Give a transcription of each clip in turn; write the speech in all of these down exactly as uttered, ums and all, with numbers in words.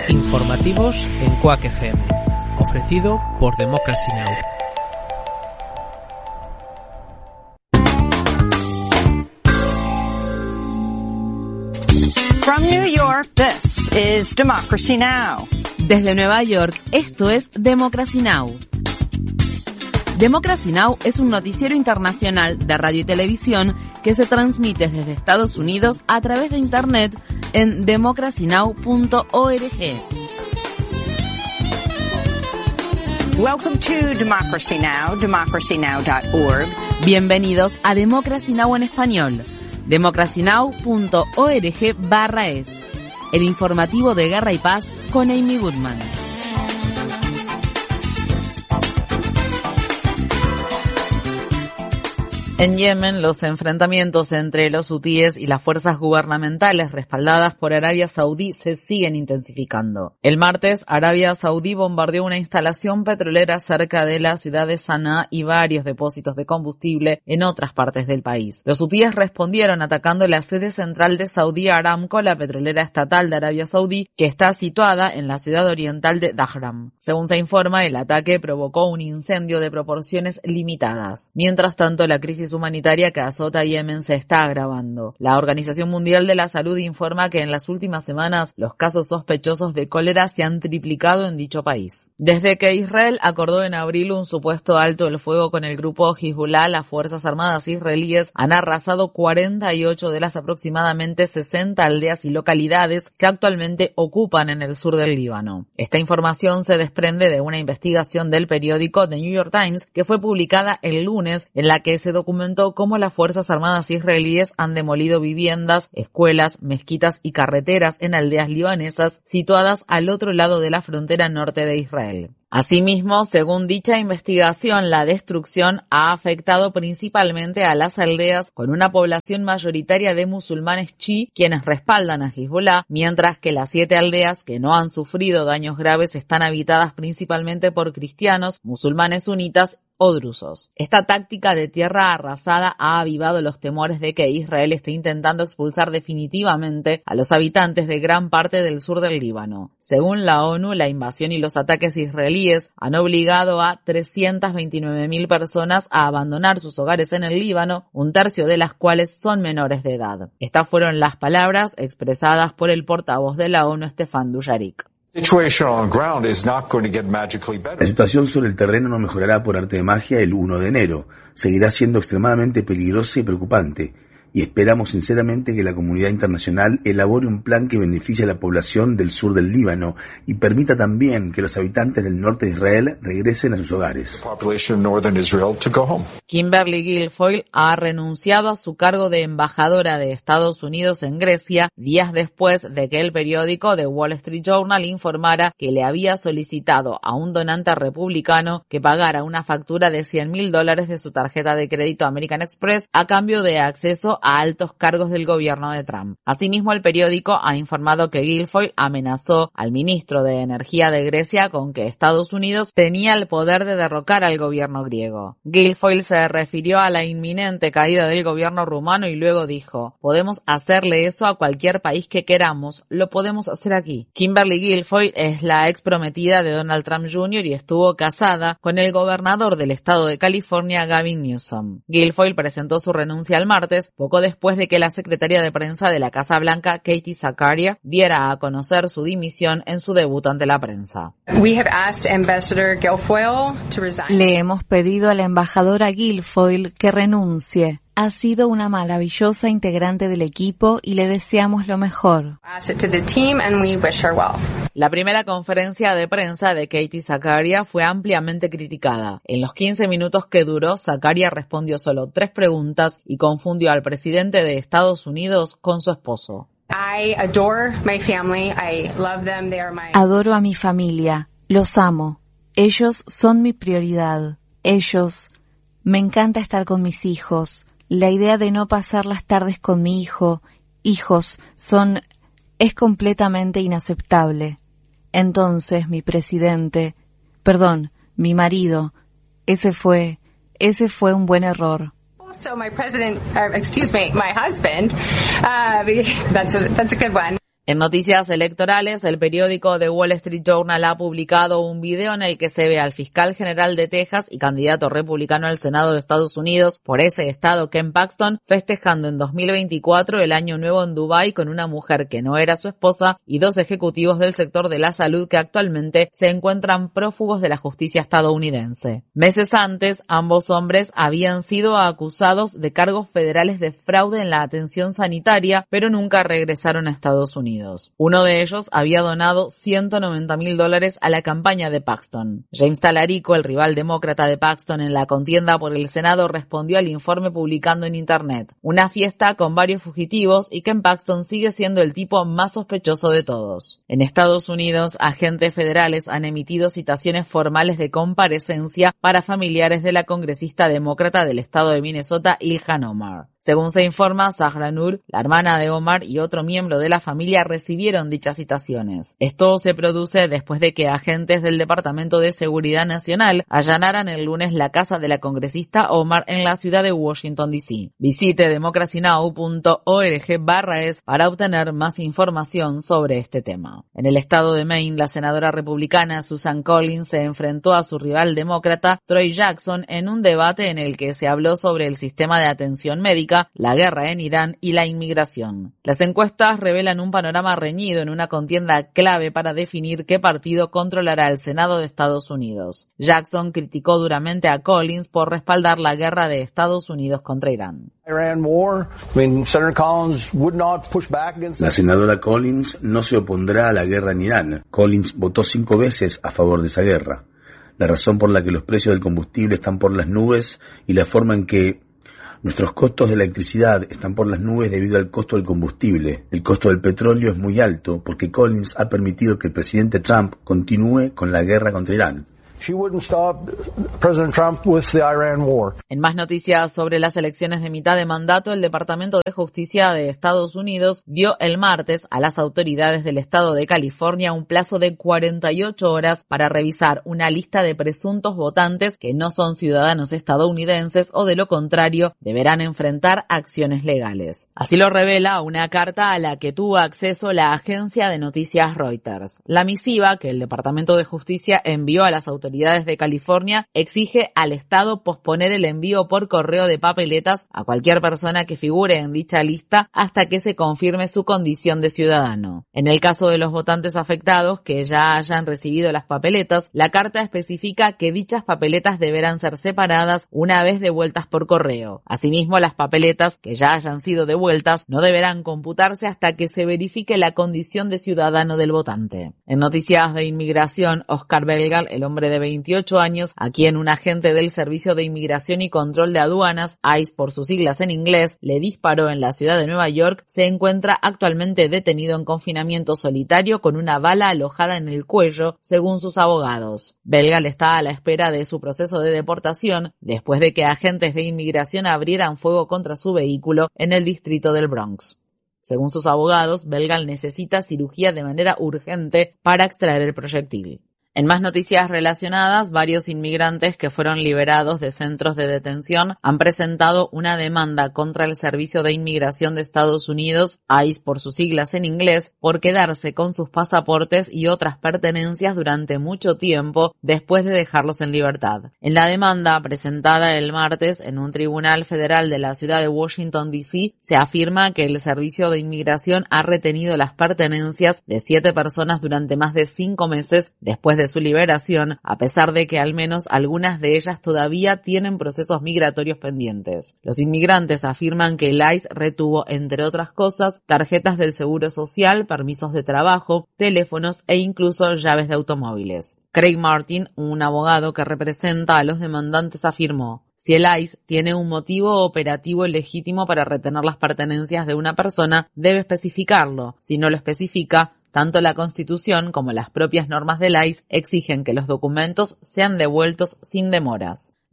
Informativos en Quack F M, ofrecido por Democracy Now! From New York, this is Democracy Now! Desde Nueva York, esto es Democracy Now! Democracy Now! Es un noticiero internacional de radio y televisión que se transmite desde Estados Unidos a través de Internet en democracy now punto org. Welcome to Democracy Now!, democracy now dot org. Bienvenidos a Democracy Now! En español, democracy now punto org barra es, el informativo de Guerra y Paz con Amy Goodman. En Yemen, los enfrentamientos entre los hutíes y las fuerzas gubernamentales respaldadas por Arabia Saudí se siguen intensificando. El martes, Arabia Saudí bombardeó una instalación petrolera cerca de la ciudad de Sanaa y varios depósitos de combustible en otras partes del país. Los hutíes respondieron atacando la sede central de Saudi Aramco, la petrolera estatal de Arabia Saudí, que está situada en la ciudad oriental de Dhahran. Según se informa, el ataque provocó un incendio de proporciones limitadas. Mientras tanto, la crisis humanitaria que azota a Yemen se está agravando. La Organización Mundial de la Salud informa que en las últimas semanas los casos sospechosos de cólera se han triplicado en dicho país. Desde que Israel acordó en abril un supuesto alto el fuego con el grupo Hezbollah, las Fuerzas Armadas israelíes han arrasado cuarenta y ocho de las aproximadamente sesenta aldeas y localidades que actualmente ocupan en el sur del Líbano. Esta información se desprende de una investigación del periódico The New York Times que fue publicada el lunes, en la que se documentó cómo las Fuerzas Armadas israelíes han demolido viviendas, escuelas, mezquitas y carreteras en aldeas libanesas situadas al otro lado de la frontera norte de Israel. Asimismo, según dicha investigación, la destrucción ha afectado principalmente a las aldeas con una población mayoritaria de musulmanes chií, quienes respaldan a Hezbollah, mientras que las siete aldeas que no han sufrido daños graves están habitadas principalmente por cristianos, musulmanes sunitas o drusos. Esta táctica de tierra arrasada ha avivado los temores de que Israel esté intentando expulsar definitivamente a los habitantes de gran parte del sur del Líbano. Según la ONU, la invasión y los ataques israelíes han obligado a trescientas veintinueve mil personas a abandonar sus hogares en el Líbano, un tercio de las cuales son menores de edad. Estas fueron las palabras expresadas por el portavoz de la ONU, Stefan Dujarric. La situación sobre el terreno no mejorará por arte de magia el primero de enero. Seguirá siendo extremadamente peligrosa y preocupante. Y esperamos sinceramente que la comunidad internacional elabore un plan que beneficie a la población del sur del Líbano y permita también que los habitantes del norte de Israel regresen a sus hogares. Kimberly Guilfoyle ha renunciado a su cargo de embajadora de Estados Unidos en Grecia días después de que el periódico The Wall Street Journal informara que le había solicitado a un donante republicano que pagara una factura de cien mil dólares de su tarjeta de crédito American Express a cambio de acceso a altos cargos del gobierno de Trump. Asimismo, el periódico ha informado que Guilfoyle amenazó al ministro de Energía de Grecia con que Estados Unidos tenía el poder de derrocar al gobierno griego. Guilfoyle se refirió a la inminente caída del gobierno rumano y luego dijo: podemos hacerle eso a cualquier país que queramos, lo podemos hacer aquí. Kimberly Guilfoyle es la ex prometida de Donald Trump junior y estuvo casada con el gobernador del estado de California, Gavin Newsom. Guilfoyle presentó su renuncia el martes, poco después de que la secretaria de prensa de la Casa Blanca, Katie Zakaria, diera a conocer su dimisión en su debut ante la prensa. Le hemos pedido a la embajadora Guilfoyle que renuncie. Ha sido una maravillosa integrante del equipo y le deseamos lo mejor. La primera conferencia de prensa de Katie Zakaria fue ampliamente criticada. En los quince minutos que duró, Zakaria respondió solo tres preguntas y confundió al presidente de Estados Unidos con su esposo. Adoro a mi familia, los amo. Ellos son mi prioridad. Ellos... Me encanta estar con mis hijos. La idea de no pasar las tardes con mi hijo, hijos, son... es completamente inaceptable. Entonces, mi presidente, perdón, mi marido, ese fue, ese fue un buen error. So my president, uh, excuse me, my husband, uh, that's a, that's a good one. En noticias electorales, el periódico The Wall Street Journal ha publicado un video en el que se ve al fiscal general de Texas y candidato republicano al Senado de Estados Unidos por ese estado, Ken Paxton, festejando en dos mil veinticuatro el Año Nuevo en Dubái con una mujer que no era su esposa y dos ejecutivos del sector de la salud que actualmente se encuentran prófugos de la justicia estadounidense. Meses antes, ambos hombres habían sido acusados de cargos federales de fraude en la atención sanitaria, pero nunca regresaron a Estados Unidos. Uno de ellos había donado ciento noventa mil dólares a la campaña de Paxton. James Talarico, el rival demócrata de Paxton en la contienda por el Senado, respondió al informe publicando en Internet: una fiesta con varios fugitivos y Ken Paxton sigue siendo el tipo más sospechoso de todos. En Estados Unidos, agentes federales han emitido citaciones formales de comparecencia para familiares de la congresista demócrata del estado de Minnesota, Ilhan Omar. Según se informa, Zahra Nur, la hermana de Omar y otro miembro de la familia recibieron dichas citaciones. Esto se produce después de que agentes del Departamento de Seguridad Nacional allanaran el lunes la casa de la congresista Omar en la ciudad de Washington, D C Visite democracynow punto org barra es para obtener más información sobre este tema. En el estado de Maine, la senadora republicana Susan Collins se enfrentó a su rival demócrata Troy Jackson en un debate en el que se habló sobre el sistema de atención médica, la guerra en Irán y la inmigración. Las encuestas revelan un panorama reñido en una contienda clave para definir qué partido controlará el Senado de Estados Unidos. Jackson criticó duramente a Collins por respaldar la guerra de Estados Unidos contra Irán. La senadora Collins no se opondrá a la guerra en Irán. Collins votó cinco veces a favor de esa guerra. La razón por la que los precios del combustible están por las nubes y la forma en que nuestros costos de electricidad están por las nubes debido al costo del combustible. El costo del petróleo es muy alto porque Collins ha permitido que el presidente Trump continúe con la guerra contra Irán. She wouldn't stop President Trump with the Iran war. En más noticias sobre las elecciones de mitad de mandato, el Departamento de Justicia de Estados Unidos dio el martes a las autoridades del estado de California un plazo de cuarenta y ocho horas para revisar una lista de presuntos votantes que no son ciudadanos estadounidenses o de lo contrario deberán enfrentar acciones legales. Así lo revela una carta a la que tuvo acceso la agencia de noticias Reuters. La misiva que el Departamento de Justicia envió a las autoridades autoridades de California exige al Estado posponer el envío por correo de papeletas a cualquier persona que figure en dicha lista hasta que se confirme su condición de ciudadano. En el caso de los votantes afectados que ya hayan recibido las papeletas, la carta especifica que dichas papeletas deberán ser separadas una vez devueltas por correo. Asimismo, las papeletas que ya hayan sido devueltas no deberán computarse hasta que se verifique la condición de ciudadano del votante. En noticias de inmigración, Oscar Belgal, el hombre de veintiocho años, a quien un agente del Servicio de Inmigración y Control de Aduanas, ICE por sus siglas en inglés, le disparó en la ciudad de Nueva York, se encuentra actualmente detenido en confinamiento solitario con una bala alojada en el cuello, según sus abogados. Belgal está a la espera de su proceso de deportación después de que agentes de inmigración abrieran fuego contra su vehículo en el distrito del Bronx. Según sus abogados, Belgal necesita cirugía de manera urgente para extraer el proyectil. En más noticias relacionadas, varios inmigrantes que fueron liberados de centros de detención han presentado una demanda contra el Servicio de Inmigración de Estados Unidos, ICE por sus siglas en inglés, por quedarse con sus pasaportes y otras pertenencias durante mucho tiempo después de dejarlos en libertad. En la demanda, presentada el martes en un tribunal federal de la ciudad de Washington, D C, se afirma que el Servicio de Inmigración ha retenido las pertenencias de siete personas durante más de cinco meses después de su liberación, a pesar de que al menos algunas de ellas todavía tienen procesos migratorios pendientes. Los inmigrantes afirman que el ICE retuvo, entre otras cosas, tarjetas del Seguro Social, permisos de trabajo, teléfonos e incluso llaves de automóviles. Craig Martin, un abogado que representa a los demandantes, afirmó: si el ICE tiene un motivo operativo legítimo para retener las pertenencias de una persona, debe especificarlo. Si no lo especifica, tanto la Constitución como las propias normas del ICE exigen que los documentos sean devueltos sin demoras.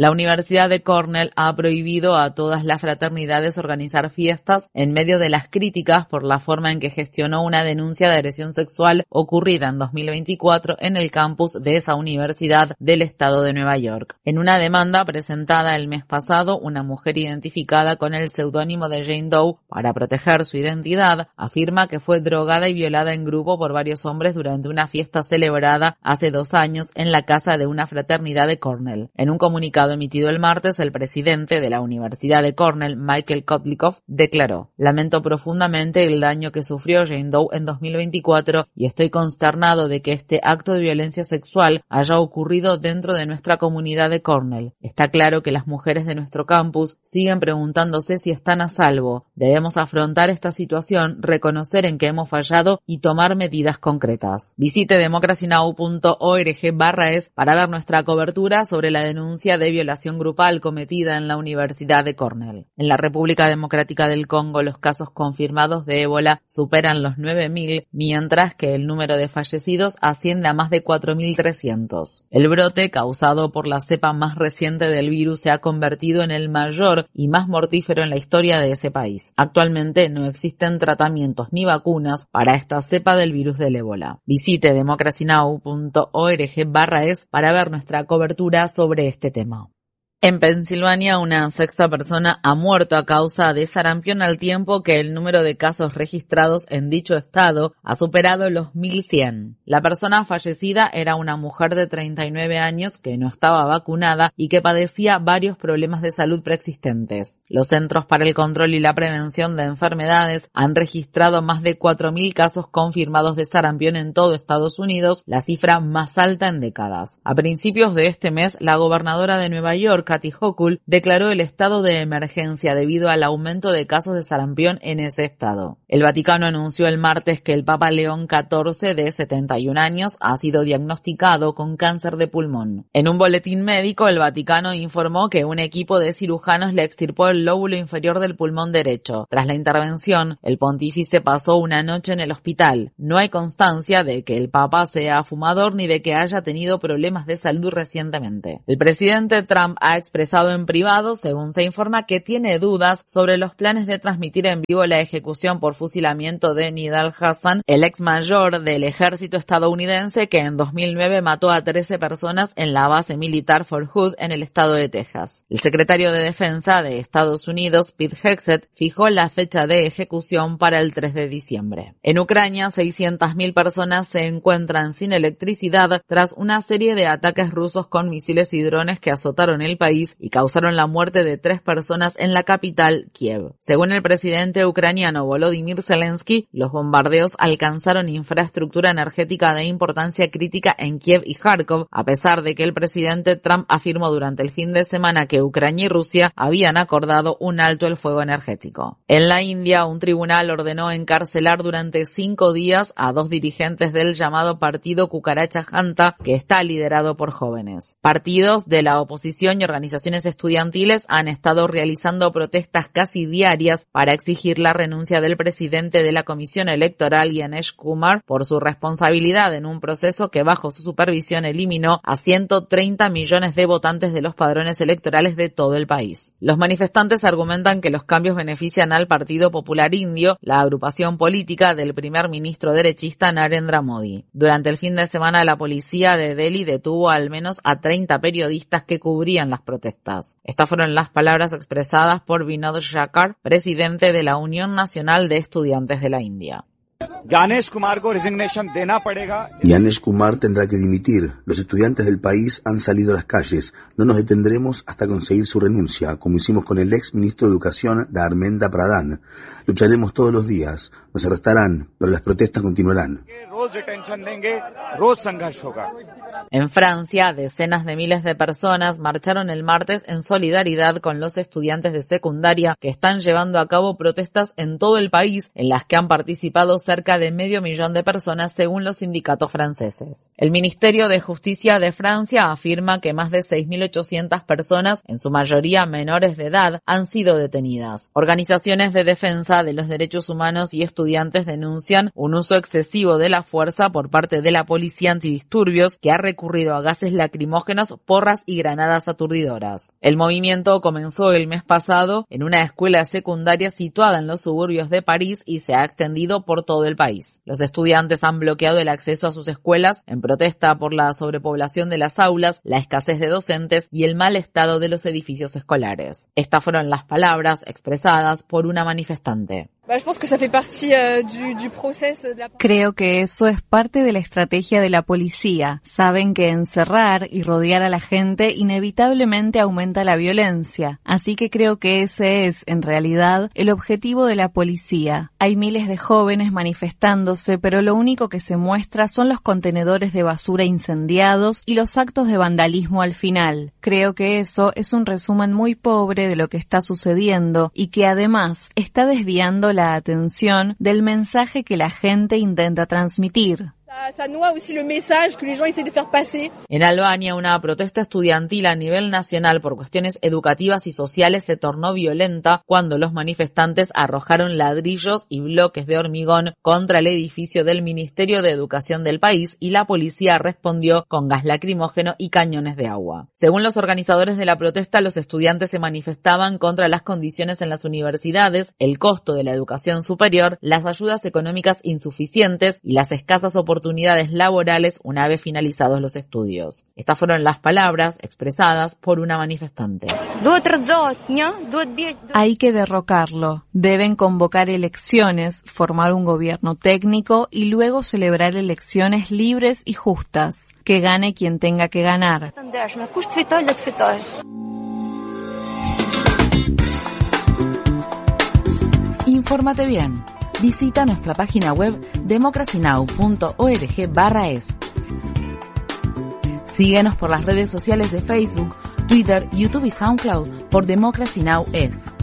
La Universidad de Cornell ha prohibido a todas las fraternidades organizar fiestas en medio de las críticas por la forma en que gestionó una denuncia de agresión sexual ocurrida en dos mil veinticuatro en el campus de esa universidad del estado de Nueva York. En una demanda presentada el mes pasado, una mujer identificada con el seudónimo de Jane Doe para proteger su identidad afirma que fue drogada y violada en grupo por varios hombres durante una fiesta celebrada hace dos años en la casa de una fraternidad de Cornell. En un comunicado emitido el martes, el presidente de la Universidad de Cornell, Michael Kotlikoff, declaró: "Lamento profundamente el daño que sufrió Jane Doe en dos mil veinticuatro y estoy consternado de que este acto de violencia sexual haya ocurrido dentro de nuestra comunidad de Cornell. Está claro que las mujeres de nuestro campus siguen preguntándose si están a salvo. Debemos afrontar esta situación, reconocer en que hemos fallado y tomar medidas concretas". Visite democracynow punto org barra es para ver nuestra cobertura sobre la denuncia de violación grupal cometida en la Universidad de Cornell. En la República Democrática del Congo, los casos confirmados de ébola superan los nueve mil, mientras que el número de fallecidos asciende a más de cuatro mil trescientos. El brote, causado por la cepa más reciente del virus, se ha convertido en el mayor y más mortífero en la historia de ese país. Actualmente no existen tratamientos ni vacunas para esta cepa del virus del ébola. Visite democracynow punto org barra es para ver nuestra cobertura sobre este tema. En Pensilvania, una sexta persona ha muerto a causa de sarampión al tiempo que el número de casos registrados en dicho estado ha superado los mil cien. La persona fallecida era una mujer de treinta y nueve años que no estaba vacunada y que padecía varios problemas de salud preexistentes. Los Centros para el Control y la Prevención de Enfermedades han registrado más de cuatro mil casos confirmados de sarampión en todo Estados Unidos, la cifra más alta en décadas. A principios de este mes, la gobernadora de Nueva York, Kathy Hochul, declaró el estado de emergencia debido al aumento de casos de sarampión en ese estado. El Vaticano anunció el martes que el Papa León catorce, de setenta y un años, ha sido diagnosticado con cáncer de pulmón. En un boletín médico, el Vaticano informó que un equipo de cirujanos le extirpó el lóbulo inferior del pulmón derecho. Tras la intervención, el pontífice pasó una noche en el hospital. No hay constancia de que el Papa sea fumador ni de que haya tenido problemas de salud recientemente. El presidente Trump ha expresado en privado, según se informa, que tiene dudas sobre los planes de transmitir en vivo la ejecución por fusilamiento de Nidal Hassan, el ex mayor del ejército estadounidense que en dos mil nueve mató a trece personas en la base militar Fort Hood en el estado de Texas. El secretario de Defensa de Estados Unidos, Pete Hegseth, fijó la fecha de ejecución para el tres de diciembre. En Ucrania, seiscientas mil personas se encuentran sin electricidad tras una serie de ataques rusos con misiles y drones que azotaron el país y causaron la muerte de tres personas en la capital, Kiev. Según el presidente ucraniano Volodymyr Zelensky, los bombardeos alcanzaron infraestructura energética de importancia crítica en Kiev y Kharkov, a pesar de que el presidente Trump afirmó durante el fin de semana que Ucrania y Rusia habían acordado un alto el fuego energético. En la India, un tribunal ordenó encarcelar durante cinco días a dos dirigentes del llamado Partido Cucaracha Janta, que está liderado por jóvenes. Partidos de la oposición y organizaciones estudiantiles han estado realizando protestas casi diarias para exigir la renuncia del presidente de la Comisión Electoral, Gyanesh Kumar, por su responsabilidad en un proceso que bajo su supervisión eliminó a ciento treinta millones de votantes de los padrones electorales de todo el país. Los manifestantes argumentan que los cambios benefician al Partido Popular Indio, la agrupación política del primer ministro derechista Narendra Modi. Durante el fin de semana, la policía de Delhi detuvo al menos a treinta periodistas que cubrían las protestas. Estas fueron las palabras expresadas por Vinod Shakar, presidente de la Unión Nacional de Estudiantes de la India. Gyanesh Kumar ko resignation dena padega. Gyanesh Kumar tendrá que dimitir. Los estudiantes del país han salido a las calles. No nos detendremos hasta conseguir su renuncia, como hicimos con el ex ministro de Educación, Dharmendra Pradhan. Lucharemos todos los días. Nos arrestarán, pero las protestas continuarán. En Francia, decenas de miles de personas marcharon el martes en solidaridad con los estudiantes de secundaria que están llevando a cabo protestas en todo el país, en las que han participado cerca cerca de medio millón de personas según los sindicatos franceses. El Ministerio de Justicia de Francia afirma que más de seis mil ochocientas personas, en su mayoría menores de edad, han sido detenidas. Organizaciones de defensa de los derechos humanos y estudiantes denuncian un uso excesivo de la fuerza por parte de la policía antidisturbios, que ha recurrido a gases lacrimógenos, porras y granadas aturdidoras. El movimiento comenzó el mes pasado en una escuela secundaria situada en los suburbios de París y se ha extendido por todo el país. Los estudiantes han bloqueado el acceso a sus escuelas en protesta por la sobrepoblación de las aulas, la escasez de docentes y el mal estado de los edificios escolares. Estas fueron las palabras expresadas por una manifestante. Creo que eso es parte de la estrategia de la policía. Saben que encerrar y rodear a la gente inevitablemente aumenta la violencia. Así que creo que ese es, en realidad, el objetivo de la policía. Hay miles de jóvenes manifestándose, pero lo único que se muestra son los contenedores de basura incendiados y los actos de vandalismo al final. Creo que eso es un resumen muy pobre de lo que está sucediendo y que además está desviando la atención del mensaje que la gente intenta transmitir. En Albania, una protesta estudiantil a nivel nacional por cuestiones educativas y sociales se tornó violenta cuando los manifestantes arrojaron ladrillos y bloques de hormigón contra el edificio del Ministerio de Educación del país y la policía respondió con gas lacrimógeno y cañones de agua. Según los organizadores de la protesta, los estudiantes se manifestaban contra las condiciones en las universidades, el costo de la educación superior, las ayudas económicas insuficientes y las escasas oportunidades oportunidades laborales una vez finalizados los estudios. Estas fueron las palabras expresadas por una manifestante. Hay que derrocarlo. Deben convocar elecciones, formar un gobierno técnico y luego celebrar elecciones libres y justas. Que gane quien tenga que ganar. Infórmate bien. Visita nuestra página web democracy now punto org barra es. Síguenos por las redes sociales de Facebook, Twitter, YouTube y SoundCloud por Democracy Now! Es.